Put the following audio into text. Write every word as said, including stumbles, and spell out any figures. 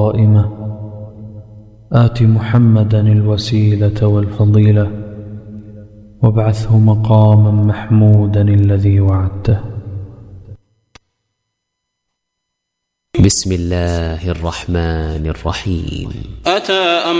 قائمة آت محمدا الوسيلة والفضيلة وابعثه مقاما محمودا الذي وعدته. بسم الله الرحمن الرحيم. أتى